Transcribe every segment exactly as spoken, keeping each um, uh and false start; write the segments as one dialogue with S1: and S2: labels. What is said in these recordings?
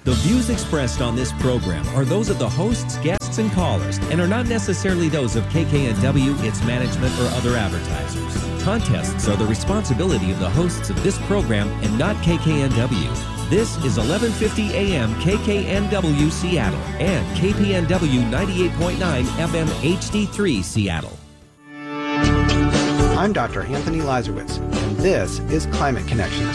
S1: The views expressed on this program are those of the hosts, guests, and callers, and are not necessarily those of K K N W, its management, or other advertisers. Contests are the responsibility of the hosts of this program and not K K N W. This is eleven fifty A M K K N W Seattle and K P N W ninety-eight point nine F M H D three Seattle.
S2: I'm Doctor Anthony Lazarowitz, and this is Climate Connections.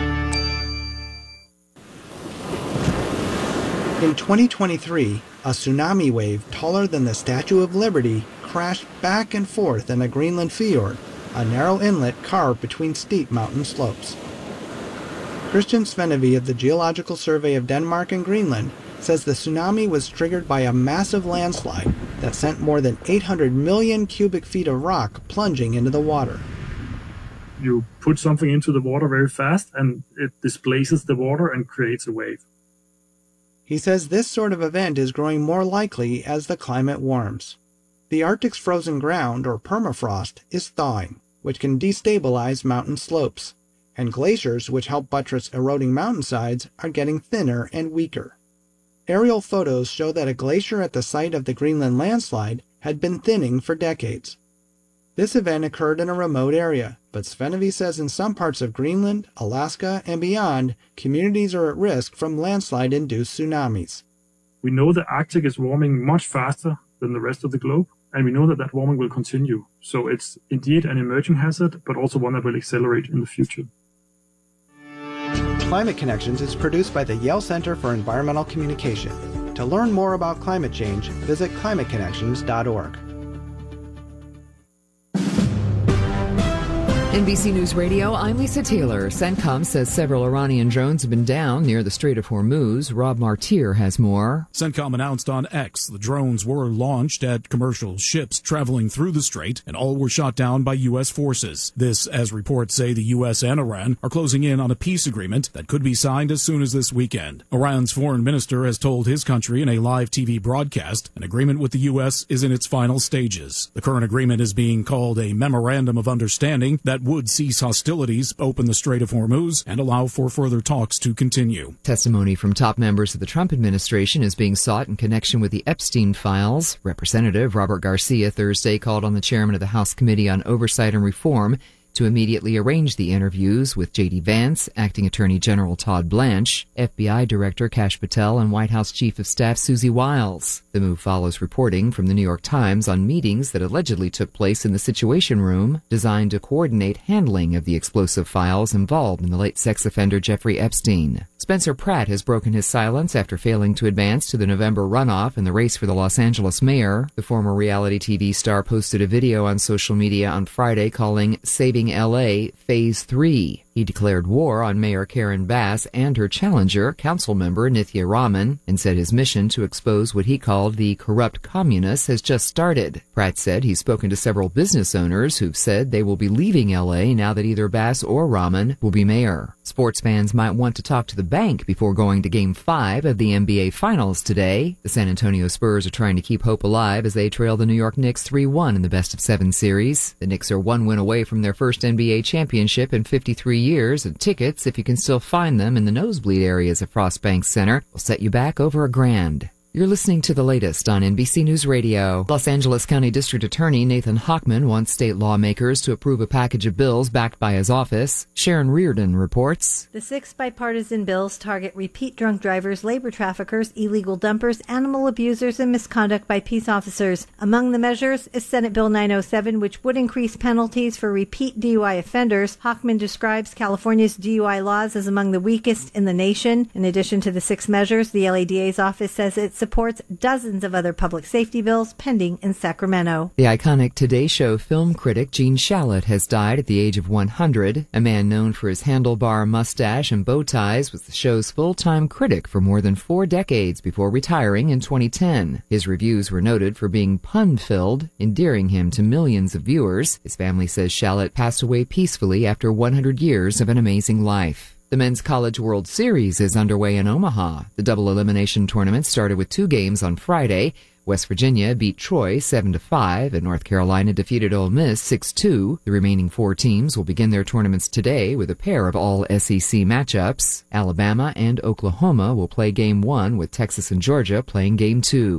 S2: In twenty twenty-three, a tsunami wave taller than the Statue of Liberty crashed back and forth in a Greenland fjord, a narrow inlet carved between steep mountain slopes. Christian Svenevy of the Geological Survey of Denmark and Greenland says the tsunami was triggered by a massive landslide that sent more than eight hundred million cubic feet of rock plunging into the water.
S3: You put something into the water very fast and it displaces the water and creates a wave.
S2: He says this sort of event is growing more likely as the climate warms. The Arctic's frozen ground, or permafrost, is thawing, which can destabilize mountain slopes, and glaciers, which help buttress eroding mountainsides, are getting thinner and weaker. Aerial photos show that a glacier at the site of the Greenland landslide had been thinning for decades. This event occurred in a remote area, but Svenevy says in some parts of Greenland, Alaska, and beyond, communities are at risk from landslide-induced tsunamis.
S3: We know the Arctic is warming much faster than the rest of the globe, and we know that that warming will continue. So it's indeed an emerging hazard, but also one that will accelerate in the future.
S2: Climate Connections is produced by the Yale Center for Environmental Communication. To learn more about climate change, visit climate connections dot org.
S4: N B C News Radio, I'm Lisa Taylor. CENTCOM says several Iranian drones have been down near the Strait of Hormuz. Rob Martir has more.
S5: CENTCOM announced on X the drones were launched at commercial ships traveling through the strait, and all were shot down by U S forces. This, as reports say, the U S and Iran are closing in on a peace agreement that could be signed as soon as this weekend. Iran's foreign minister has told his country in a live T V broadcast an agreement with the U S is in its final stages. The current agreement is being called a Memorandum of Understanding that would cease hostilities, open the Strait of Hormuz, and allow for further talks to continue.
S4: Testimony from top members of the Trump administration is being sought in connection with the Epstein files. Representative Robert Garcia Thursday called on the chairman of the House Committee on Oversight and Reform to immediately arrange the interviews with J D Vance, Acting Attorney General Todd Blanche, F B I Director Kash Patel, and White House Chief of Staff Susie Wiles. The move follows reporting from the New York Times on meetings that allegedly took place in the Situation Room, designed to coordinate handling of the explosive files involved in the late sex offender Jeffrey Epstein. Spencer Pratt has broken his silence after failing to advance to the November runoff in the race for the Los Angeles mayor. The former reality T V star posted a video on social media on Friday calling Saving L A Phase three. He declared war on Mayor Karen Bass and her challenger, councilmember Nithya Raman, and said his mission to expose what he called the corrupt communists has just started. Pratt said he's spoken to several business owners who've said they will be leaving L A now that either Bass or Raman will be mayor. Sports fans might want to talk to the bank before going to Game five of the N B A Finals today. The San Antonio Spurs are trying to keep hope alive as they trail the New York Knicks three one in the best-of-seven series. The Knicks are one win away from their first N B A championship in fifty-three years, and tickets, if you can still find them in the nosebleed areas of Frost Bank Center, will set you back over a grand. You're listening to the latest on N B C News Radio. Los Angeles County District Attorney Nathan Hochman wants state lawmakers to approve a package of bills backed by his office. Sharon Reardon reports.
S6: The six bipartisan bills target repeat drunk drivers, labor traffickers, illegal dumpers, animal abusers, and misconduct by peace officers. Among the measures is Senate Bill nine oh seven, which would increase penalties for repeat D U I offenders. Hochman describes California's D U I laws as among the weakest in the nation. In addition to the six measures, the L A D A's office says it's supports dozens of other public safety bills pending in Sacramento.
S4: The iconic Today Show film critic Gene Shalit has died at the age of one hundred. A man known for his handlebar mustache and bow ties was the show's full-time critic for more than four decades before retiring in twenty ten. His reviews were noted for being pun-filled, endearing him to millions of viewers. His family says Shalit passed away peacefully after one hundred years of an amazing life. The Men's College World Series is underway in Omaha. The double elimination tournament started with two games on Friday, West Virginia beat Troy seven to five, and North Carolina defeated Ole Miss six two. The remaining four teams will begin their tournaments today with a pair of all S E C matchups. Alabama and Oklahoma will play Game one, with Texas and Georgia playing Game two.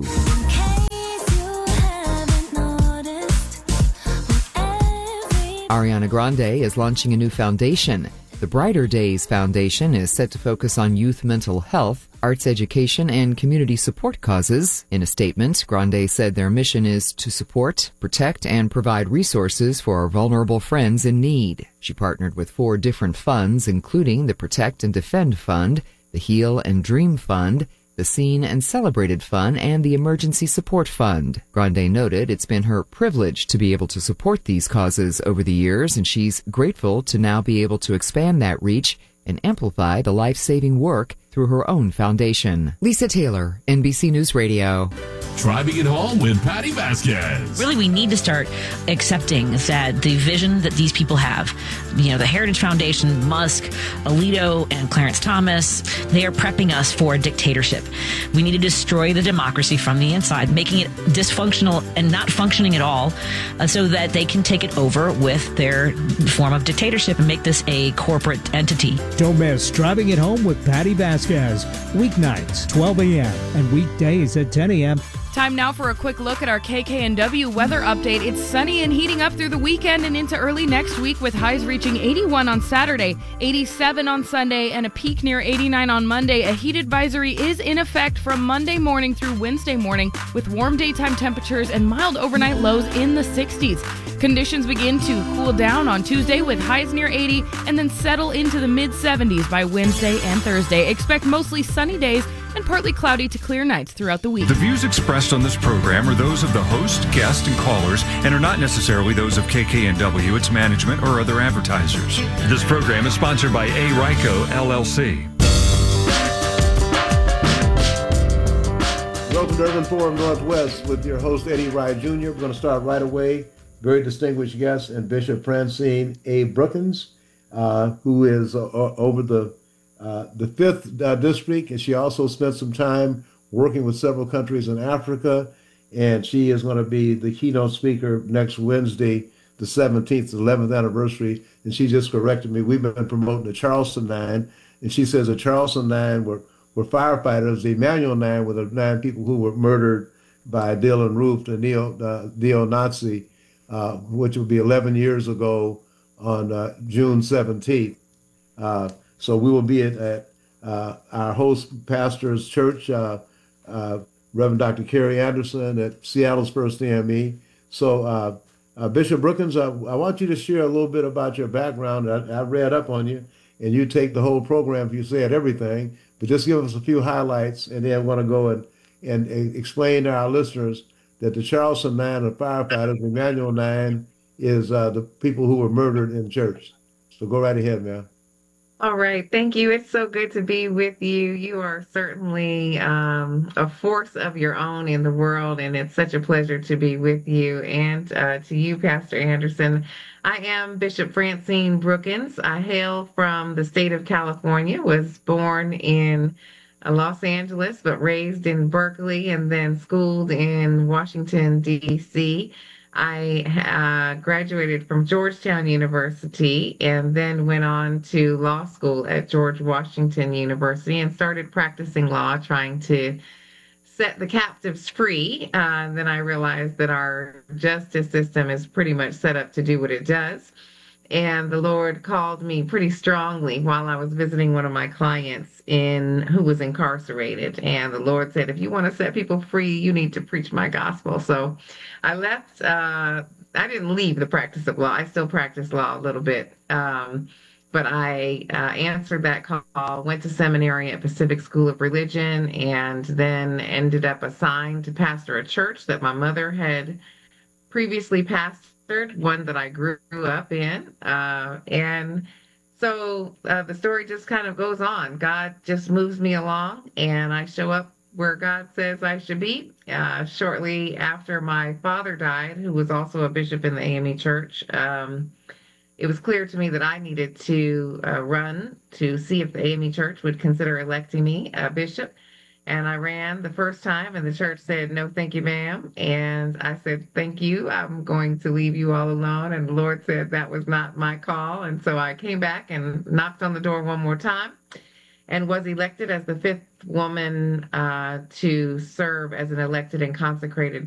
S4: Ariana Grande is launching a new foundation. The Brighter Days Foundation is set to focus on youth mental health, arts education, and community support causes. In a statement, Grande said their mission is to support, protect, and provide resources for vulnerable friends in need. She partnered with four different funds, including the Protect and Defend Fund, the Heal and Dream Fund, the Seen and Celebrated Fund, and the Emergency Support Fund. Grande noted it's been her privilege to be able to support these causes over the years, and she's grateful to now be able to expand that reach and amplify the life-saving work through her own foundation. Lisa Taylor, N B C News Radio.
S7: Driving it home with Patty Vasquez.
S8: Really, we need to start accepting that the vision that these people have, you know, the Heritage Foundation, Musk, Alito, and Clarence Thomas, they are prepping us for a dictatorship. We need to destroy the democracy from the inside, making it dysfunctional and not functioning at all, uh, so that they can take it over with their form of dictatorship and make this a corporate entity.
S9: Don't miss Driving It Home with Patty Vasquez. Weeknights, twelve a.m. and weekdays at ten a.m.
S10: Time now for a quick look at our K K N W weather update. It's sunny and heating up through the weekend and into early next week, with highs reaching eighty-one on Saturday, eighty-seven on Sunday, and a peak near eighty-nine on Monday. A heat advisory is in effect from Monday morning through Wednesday morning, with warm daytime temperatures and mild overnight lows in the sixties. Conditions begin to cool down on Tuesday with highs near eighty and then settle into the mid seventies by Wednesday and Thursday. Expect mostly sunny days and partly cloudy to clear nights throughout the week.
S11: The views expressed on this program are those of the host, guests, and callers and are not necessarily those of K K N W, its management, or other advertisers. This program is sponsored by A. Ryco, L L C.
S12: Welcome to Urban Forum Northwest with your host, Eddie Wright Junior We're going to start right away. Very distinguished guest and Bishop Francine A. Brookins, uh, who is uh, over the uh, the fifth uh, district, and she also spent some time working with several countries in Africa, and she is going to be the keynote speaker next Wednesday, the seventeenth, the eleventh anniversary, and she just corrected me. We've been promoting the Charleston Nine, and she says the Charleston Nine were, were firefighters. The Emmanuel Nine were the nine people who were murdered by Dylann Roof, the neo, uh, neo-Nazi, uh, which would be eleven years ago on uh, June seventeenth. Uh, so we will be at, at uh, our host pastor's church, uh, uh, Reverend Doctor Kerry Anderson at Seattle's First A M E. So uh, uh, Bishop Brookins, I, I want you to share a little bit about your background. I, I read up on you, and you take the whole program if you said everything, but just give us a few highlights, and then I want to go and, and, and explain to our listeners that the Charleston Nine are firefighters, Emmanuel Nine is uh, the people who were murdered in church. So go right ahead, man.
S13: All right. Thank you. It's so good to be with you. You are certainly um, a force of your own in the world, and it's such a pleasure to be with you. And uh, to you, Pastor Anderson, I am Bishop Francine Brookins. I hail from the state of California, was born in Los Angeles, but raised in Berkeley and then schooled in Washington, D C I uh, graduated from Georgetown University and then went on to law school at George Washington University and started practicing law, trying to set the captives free. Uh, then I realized that our justice system is pretty much set up to do what it does. And the Lord called me pretty strongly while I was visiting one of my clients in who was incarcerated. And the Lord said, if you want to set people free, you need to preach my gospel. So I left. Uh, I didn't leave the practice of law. I still practice law a little bit. Um, but I uh, answered that call, went to seminary at Pacific School of Religion, and then ended up assigned to pastor a church that my mother had previously pastored, one that I grew up in. Uh, and so uh, the story just kind of goes on. God just moves me along, and I show up where God says I should be. Uh, shortly after my father died, who was also a bishop in the A M E Church, um, it was clear to me that I needed to uh, run to see if the A M E Church would consider electing me a bishop. And I ran the first time, and the church said, "No, thank you, ma'am." And I said, "Thank you. I'm going to leave you all alone." And the Lord said that was not my call. And so I came back and knocked on the door one more time and was elected as the fifth woman uh, to serve as an elected and consecrated